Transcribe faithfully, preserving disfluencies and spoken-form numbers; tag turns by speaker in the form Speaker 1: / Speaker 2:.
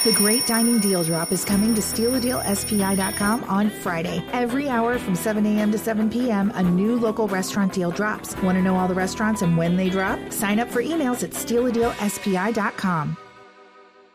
Speaker 1: The Great Dining Deal Drop is coming to steal a deal S P I dot com on Friday. Every hour from seven a.m. to seven p.m., a new local restaurant deal drops. Want to know all the restaurants and when they drop? Sign up for emails at steal a deal S P I dot com.